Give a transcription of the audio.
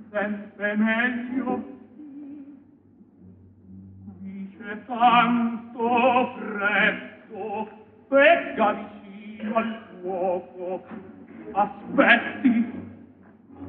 sente meglio. Dice tanto freddo, becca vicino al fuoco. Aspetti,